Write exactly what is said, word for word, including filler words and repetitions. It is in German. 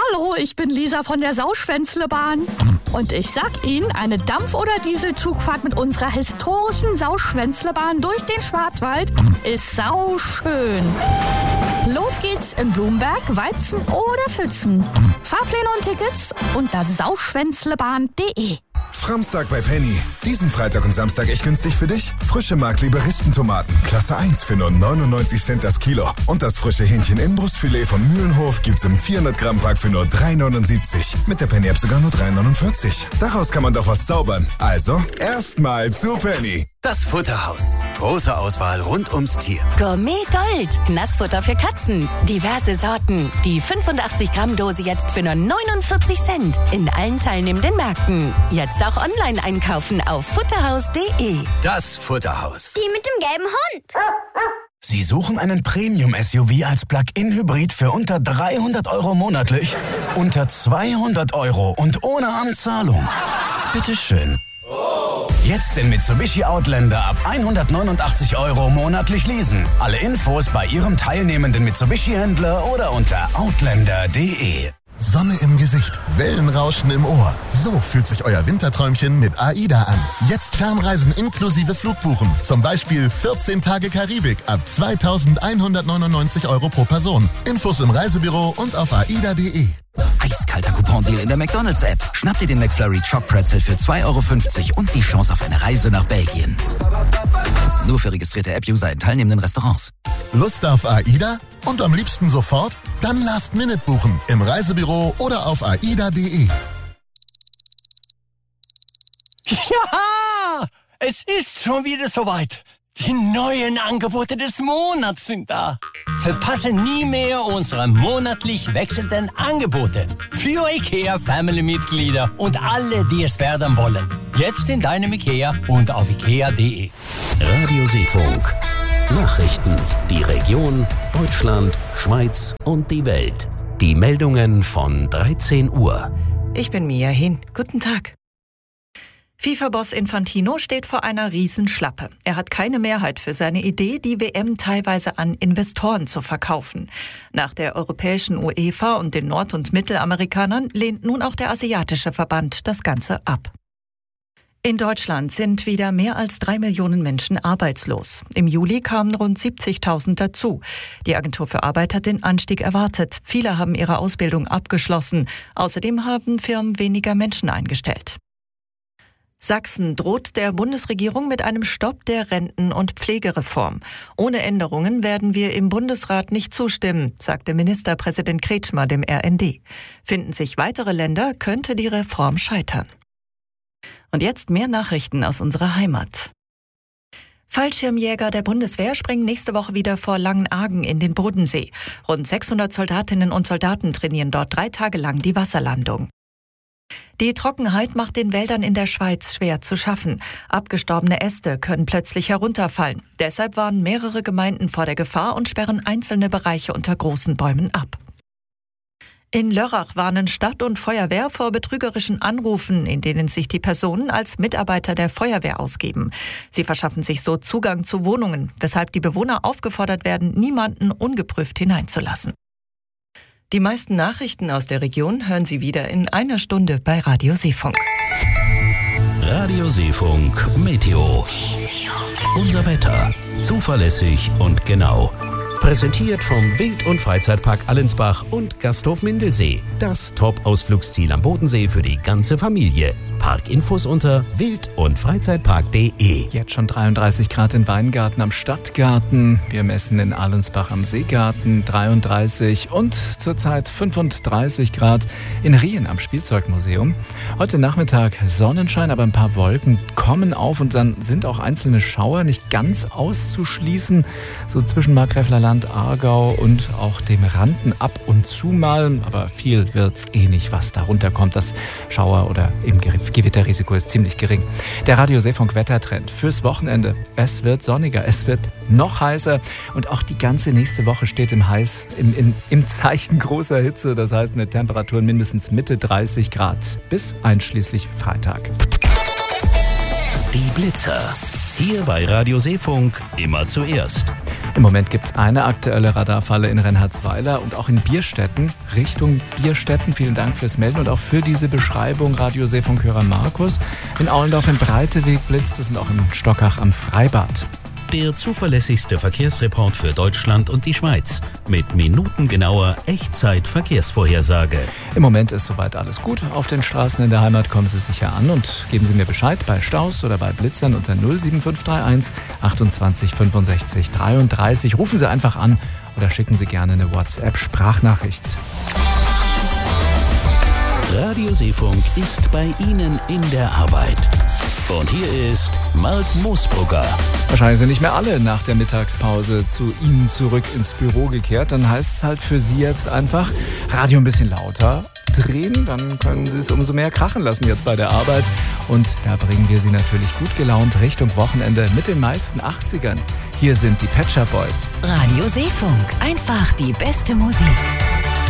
Hallo, ich bin Lisa von der Sauschwänzlebahn. Und ich sag Ihnen, eine Dampf- oder Dieselzugfahrt mit unserer historischen Sauschwänzlebahn durch den Schwarzwald ist sauschön. Los geht's in Blumberg, Weizen oder Pfützen. Fahrpläne und Tickets unter sauschwänzlebahn punkt de. Framstag bei Penny. Diesen Freitag und Samstag echt günstig für dich? Frische Mark-Liberistentomaten, Klasse eins für nur neunundneunzig Cent das Kilo. Und das frische Hähnchen-Innenbrustfilet von Mühlenhof gibt's im vierhundert Gramm Pack für nur drei neunundsiebzig. Mit der Penny-App sogar nur drei neunundvierzig. Daraus kann man doch was zaubern. Also, erstmal zu Penny. Das Futterhaus. Große Auswahl rund ums Tier. Gourmet Gold. Nassfutter für Katzen. Diverse Sorten. Die fünfundachtzig Gramm Dose jetzt für nur neunundvierzig Cent. In allen teilnehmenden Märkten. Jetzt auch online einkaufen auf futterhaus punkt de. Das Futterhaus. Die mit dem gelben Hund. Sie suchen einen Premium-S U V als Plug-in-Hybrid für unter dreihundert Euro monatlich? Unter zweihundert Euro und ohne Anzahlung? Bitteschön. Jetzt den Mitsubishi Outlander ab hundertneunundachtzig Euro monatlich leasen. Alle Infos bei Ihrem teilnehmenden Mitsubishi-Händler oder unter outlander punkt de. Sonne im Gesicht, Wellenrauschen im Ohr. So fühlt sich euer Winterträumchen mit AIDA an. Jetzt Fernreisen inklusive Flugbuchen. Zum Beispiel vierzehn Tage Karibik ab zweitausendeinhundertneunundneunzig Euro pro Person. Infos im Reisebüro und auf aida punkt de. Eiskalter Coupon-Deal in der McDonald's-App. Schnapp dir den McFlurry Choc Pretzel für zwei Euro fünfzig und die Chance auf eine Reise nach Belgien. Nur für registrierte App-User in teilnehmenden Restaurants. Lust auf AIDA? Und am liebsten sofort? Dann Last Minute buchen. Im Reisebüro oder auf aida punkt de. Ja, es ist schon wieder soweit. Die neuen Angebote des Monats sind da. Verpasse nie mehr unsere monatlich wechselnden Angebote. Für IKEA-Family-Mitglieder und alle, die es werden wollen. Jetzt in deinem IKEA und auf ikea punkt de. Radio Seefunk. Nachrichten, die Region, Deutschland, Schweiz und die Welt. Die Meldungen von dreizehn Uhr. Ich bin Mia Hin. Guten Tag. FIFA-Boss Infantino steht vor einer Riesenschlappe. Er hat keine Mehrheit für seine Idee, die W M teilweise an Investoren zu verkaufen. Nach der europäischen UEFA und den Nord- und Mittelamerikanern lehnt nun auch der asiatische Verband das Ganze ab. In Deutschland sind wieder mehr als drei Millionen Menschen arbeitslos. Im Juli kamen rund siebzigtausend dazu. Die Agentur für Arbeit hat den Anstieg erwartet. Viele haben ihre Ausbildung abgeschlossen. Außerdem haben Firmen weniger Menschen eingestellt. Sachsen droht der Bundesregierung mit einem Stopp der Renten- und Pflegereform. Ohne Änderungen werden wir im Bundesrat nicht zustimmen, sagte Ministerpräsident Kretschmer dem R N D. Finden sich weitere Länder, könnte die Reform scheitern. Und jetzt mehr Nachrichten aus unserer Heimat. Fallschirmjäger der Bundeswehr springen nächste Woche wieder vor Langenargen in den Bodensee. Rund sechshundert Soldatinnen und Soldaten trainieren dort drei Tage lang die Wasserlandung. Die Trockenheit macht den Wäldern in der Schweiz schwer zu schaffen. Abgestorbene Äste können plötzlich herunterfallen. Deshalb warnen mehrere Gemeinden vor der Gefahr und sperren einzelne Bereiche unter großen Bäumen ab. In Lörrach warnen Stadt und Feuerwehr vor betrügerischen Anrufen, in denen sich die Personen als Mitarbeiter der Feuerwehr ausgeben. Sie verschaffen sich so Zugang zu Wohnungen, weshalb die Bewohner aufgefordert werden, niemanden ungeprüft hineinzulassen. Die meisten Nachrichten aus der Region hören Sie wieder in einer Stunde bei Radio Seefunk. Radio Seefunk Meteo. Unser Wetter. Zuverlässig und genau. Präsentiert vom Wild- und Freizeitpark Allensbach und Gasthof Mindelsee. Das Top-Ausflugsziel am Bodensee für die ganze Familie. Parkinfos unter wild- und freizeitpark punkt de. Jetzt schon dreiunddreißig Grad in Weingarten am Stadtgarten. Wir messen in Allensbach am Seegarten dreiunddreißig und zurzeit fünfunddreißig Grad in Rien am Spielzeugmuseum. Heute Nachmittag Sonnenschein, aber ein paar Wolken kommen auf und dann sind auch einzelne Schauer nicht ganz auszuschließen. So zwischen Markgräflerland, Aargau und auch dem Randen ab und zu mal. Aber viel wird's eh nicht, was da runterkommt. Das Schauer- oder eben Gewitterrisiko ist ziemlich gering. Der Radio Seefunk Wettertrend fürs Wochenende. Es wird sonniger, es wird noch heißer und auch die ganze nächste Woche steht im, Heiß, im, im, im Zeichen großer Hitze. Das heißt mit Temperaturen mindestens Mitte dreißig Grad bis einschließlich Freitag. Die Blitzer. Hier bei Radio Seefunk immer zuerst. Im Moment gibt es eine aktuelle Radarfalle in Reinhardsweiler und auch in Bierstetten, Richtung Bierstetten. Vielen Dank fürs Melden und auch für diese Beschreibung, Radioseefunkhörer Markus. In Aulendorf im Breiteweg blitzt es und auch in Stockach am Freibad. Der zuverlässigste Verkehrsreport für Deutschland und die Schweiz mit minutengenauer Echtzeit-Verkehrsvorhersage. Im Moment ist soweit alles gut. Auf den Straßen in der Heimat kommen Sie sicher an und geben Sie mir Bescheid bei Staus oder bei Blitzern unter null sieben fünf drei eins achtundzwanzig fünfundsechzig dreiunddreißig. Rufen Sie einfach an oder schicken Sie gerne eine WhatsApp-Sprachnachricht. Radioseefunk ist bei Ihnen in der Arbeit. Und hier ist Mark Moosbrugger. Wahrscheinlich sind nicht mehr alle nach der Mittagspause zu Ihnen zurück ins Büro gekehrt. Dann heißt es halt für Sie jetzt einfach Radio ein bisschen lauter drehen. Dann können Sie es umso mehr krachen lassen jetzt bei der Arbeit. Und da bringen wir Sie natürlich gut gelaunt Richtung Wochenende mit den meisten achtzigern. Hier sind die Pet Shop Boys. Radio Seefunk, einfach die beste Musik.